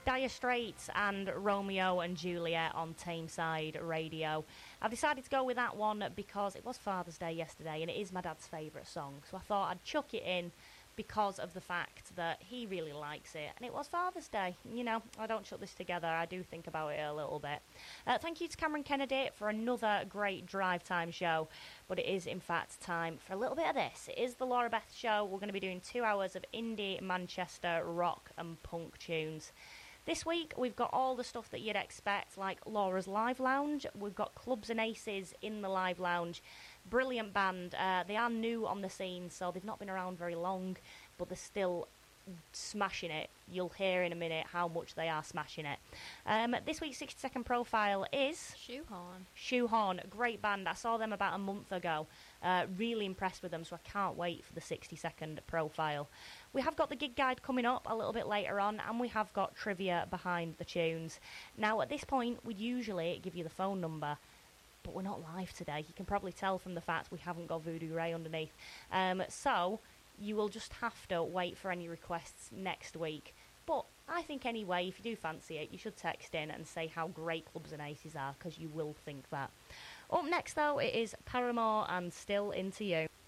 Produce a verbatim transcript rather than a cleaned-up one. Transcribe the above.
Dire Straits and Romeo and Juliet on Tameside Radio. I've decided to go with that one because it was Father's Day yesterday and it is my dad's favourite song, so I thought I'd chuck it in because of the fact that he really likes it, and it was Father's Day. You know, I don't chuck this together, I do think about it a little bit. Uh, thank you to Cameron Kennedy for another great drive time show, but it is in fact time for a little bit of this. It is the Laura Beth Show. We're going to be doing two hours of indie, Manchester, rock and punk tunes. This week we've got all the stuff that you'd expect, like Laura's Live Lounge. We've got Clubs and Aces in the Live Lounge. Brilliant band. Uh, they are new on the scene, so they've not been around very long, but they're still smashing it. You'll hear in a minute how much they are smashing it. Um, this week's sixty second profile is Shoehorn. Shoehorn, great band. I saw them about a month ago. Uh, really impressed with them, so I can't wait for the sixty second profile. We have got the gig guide coming up a little bit later on, and we have got trivia behind the tunes. Now, at this point, we'd usually give you the phone number, but we're not live today. You can probably tell from the fact we haven't got Voodoo Ray underneath. Um, so you will just have to wait for any requests next week. But I think anyway, if you do fancy it, you should text in and say how great Clubs and Aces are, because you will think that. Up next, though, it is Paramore and Still Into You.